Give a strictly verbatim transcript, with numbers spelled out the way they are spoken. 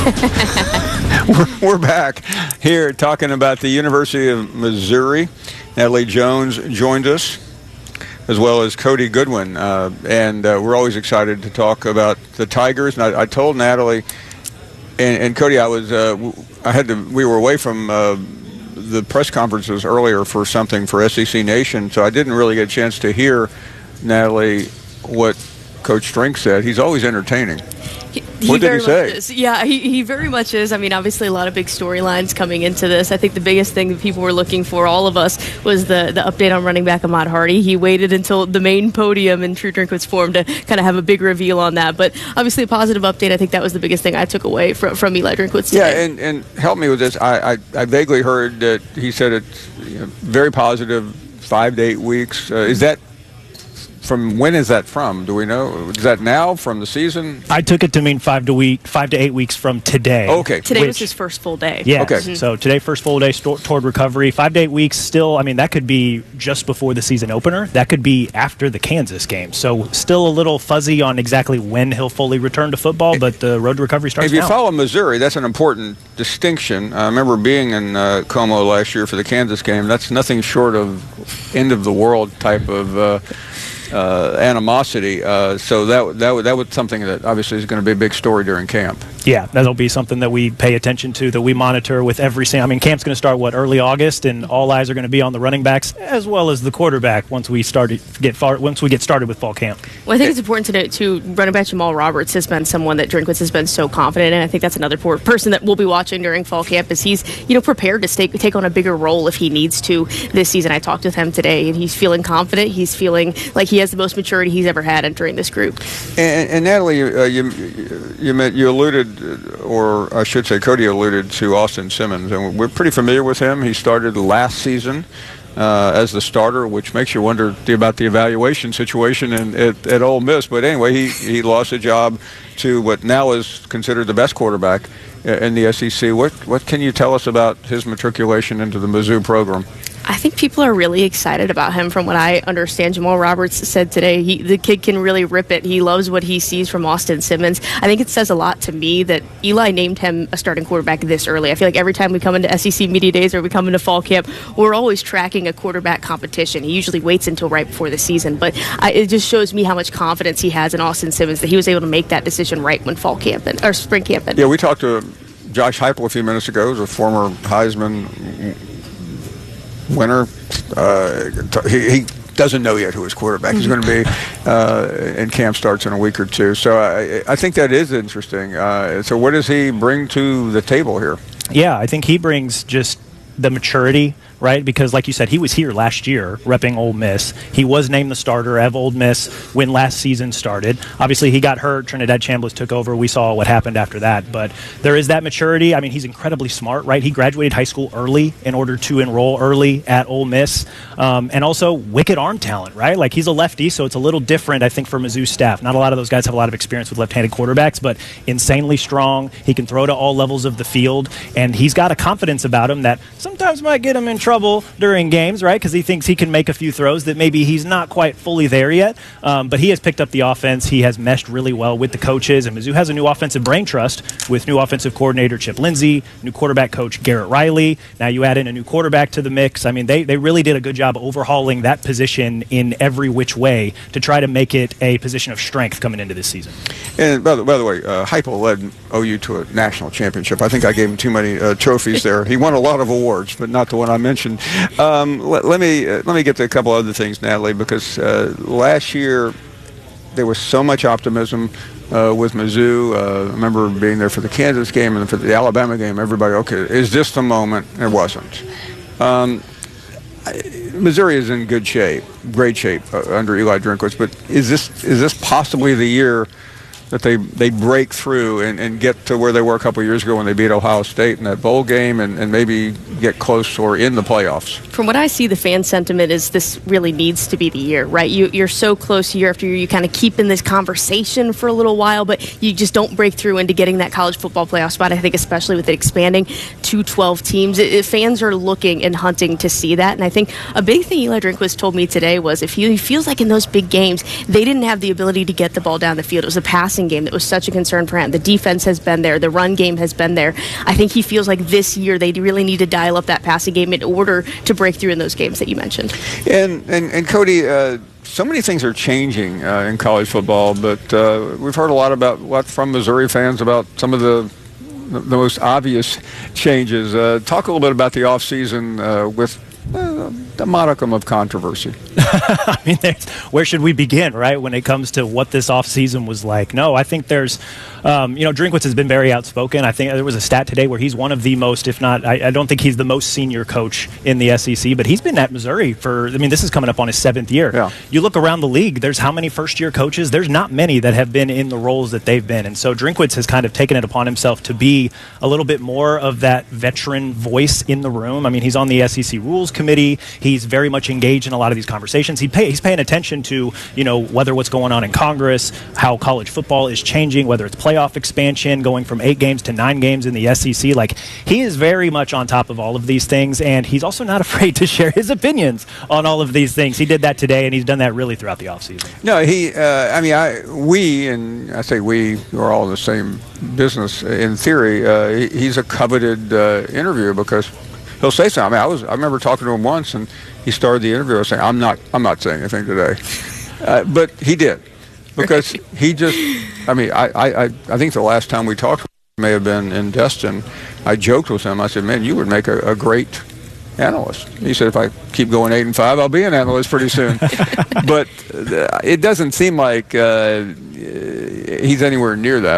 we're, we're back here talking about the University of Missouri. Natalie Jones joined us, as well as Cody Goodwin, uh, and uh, we're always excited to talk about the Tigers. And I, I told Natalie and, and Cody, I was uh, I had to. We were away from uh, the press conferences earlier for something for S E C Nation, so I didn't really get a chance to hear, Natalie, what Coach Strink said. He's always entertaining. He, he what did he say? Is. Yeah, he, he very much is. I mean, obviously a lot of big storylines coming into this. I think the biggest thing that people were looking for, all of us, was the, the update on running back Ahmad Hardy. He waited until the main podium in True Drinkwood's form to kind of have a big reveal on that. But obviously a positive update. I think that was the biggest thing I took away from, from Eli Drinkwood's today. Yeah, and, and help me with this. I, I, I vaguely heard that he said it's you know, very positive, five to eight weeks. Uh, is that From when is that from? Do we know? Is that now from the season? I took it to mean five to week, five to eight weeks from today. Okay. Today which, was his first full day. Yeah. Okay. Mm-hmm. So today, first full day st- toward recovery. Five to eight weeks still. I mean, that could be just before the season opener. That could be after the Kansas game. So still a little fuzzy on exactly when he'll fully return to football, but the road to recovery starts now. If you now. follow Missouri, that's an important distinction. I remember being in uh, Como last year for the Kansas game. That's nothing short of end of the world type of uh, uh, animosity. Uh, so that that that was something that obviously is going to be a big story during camp. Yeah, that'll be something that we pay attention to, that we monitor with every single. I mean, camp's going to start what early August, and all eyes are going to be on the running backs as well as the quarterback once we start get far, once we get started with fall camp. Well, I think it's important to note too. Running back Jamal Roberts has been someone that Drinkwitz has been so confident in. I think that's another por- person that we'll be watching during fall camp. Is he's you know prepared to stay, take on a bigger role if he needs to this season. I talked with him today, and he's feeling confident. He's feeling like he has the most maturity he's ever had entering this group. And, and Natalie, uh, you you meant, you alluded, or I should say, Cody alluded to Austin Simmons, and we're pretty familiar with him. He started last season uh, as the starter, which makes you wonder about the evaluation situation in, at, at Ole Miss. But anyway, he, he lost a job to what now is considered the best quarterback in the S E C. What what can you tell us about his matriculation into the Mizzou program? I think people are really excited about him. From what I understand, Jamal Roberts said today, he, the kid can really rip it. He loves what he sees from Austin Simmons. I think it says a lot to me that Eli named him a starting quarterback this early. I feel like every time we come into S E C Media Days or we come into fall camp, we're always tracking a quarterback competition. He usually waits until right before the season, but I, it just shows me how much confidence he has in Austin Simmons that he was able to make that decision right when fall camp and, or spring camp ended. Yeah, we talked to Josh Heupel a few minutes ago, who's a former Heisman winner. Uh, he, he doesn't know yet who his quarterback is going to be, uh, and camp starts in a week or two. So I, I think that is interesting. Uh, so what does he bring to the table here? Yeah, I think he brings just the maturity, right? Because like you said, he was here last year repping Ole Miss. He was named the starter of Ole Miss when last season started. Obviously, he got hurt. Trinidad Chambliss took over. We saw what happened after that. But there is that maturity. I mean, he's incredibly smart, right? He graduated high school early in order to enroll early at Ole Miss. Um, and also wicked arm talent, right? Like, he's a lefty, so it's a little different, I think, for Mizzou's staff. Not a lot of those guys have a lot of experience with left-handed quarterbacks, but insanely strong. He can throw to all levels of the field. And he's got a confidence about him that sometimes might get him in trouble during games, right? Because he thinks he can make a few throws that maybe he's not quite fully there yet. Um, but he has picked up the offense. He has meshed really well with the coaches. And Mizzou has a new offensive brain trust with new offensive coordinator Chip Lindsey, new quarterback coach Garrett Riley. Now you add in a new quarterback to the mix. I mean, they, they really did a good job overhauling that position in every which way to try to make it a position of strength coming into this season. And by the, by the way, uh, Heupel led O U to a national championship. I think I gave him too many uh, trophies there. He won a lot of awards, but not the one I mentioned. Um, let, let me uh, let me get to a couple other things, Natalie, because uh, last year there was so much optimism uh, with Mizzou. Uh, I remember being there for the Kansas game and for the Alabama game. Everybody, okay, is this the moment? It wasn't. Um, I, Missouri is in good shape, great shape uh, under Eli Drinkwitz, but is this is this possibly the year that they, they break through and, and get to where they were a couple of years ago when they beat Ohio State in that bowl game and, and maybe get close or in the playoffs? From what I see, the fan sentiment is this really needs to be the year, right? You, you're so close year after year. You kind of keep in this conversation for a little while, but you just don't break through into getting that college football playoff spot. I think especially with it expanding to twelve teams, it, it, fans are looking and hunting to see that. And I think a big thing Eli Drinkwitz told me today was if he, he feels like in those big games, they didn't have the ability to get the ball down the field. It was a pass passing game that was such a concern for him. The defense has been there. The run game has been there. I think he feels like this year they really need to dial up that passing game in order to break through in those games that you mentioned. And, and, and Cody, uh, so many things are changing uh, in college football, but uh, we've heard a lot about what from Missouri fans about some of the the most obvious changes. Uh, talk a little bit about the offseason uh, with uh, a modicum of controversy. I mean, where should we begin, right, when it comes to what this offseason was like? No, I think there's, um, you know, Drinkwitz has been very outspoken. I think there was a stat today where he's one of the most, if not, I, I don't think he's the most senior coach in the S E C, but he's been at Missouri for, I mean, this is coming up on his seventh year. Yeah. You look around the league, there's how many first-year coaches? There's not many that have been in the roles that they've been. And so Drinkwitz has kind of taken it upon himself to be a little bit more of that veteran voice in the room. I mean, he's on the S E C Rules Committee. He's very much engaged in a lot of these conversations. He pay, he's paying attention to, you know, whether what's going on in Congress, how college football is changing, whether it's playoff expansion, going from eight games to nine games in the S E C. Like, he is very much on top of all of these things, and he's also not afraid to share his opinions on all of these things. He did that today, and he's done that really throughout the offseason. No, he, uh, I mean, I, we, and I say we, are all in the same business in theory. Uh, he, he's a coveted uh, interview because he'll say something. I mean, I was, I remember talking to him once, and he started the interview saying, "I'm not, I'm not saying anything today," uh, but he did because he just. I mean, I, I, I think the last time we talked may have been in Destin. I joked with him. I said, "Man, you would make a, a great analyst." He said, "If I keep going eight and five, I'll be an analyst pretty soon." But uh, it doesn't seem like uh, he's anywhere near that.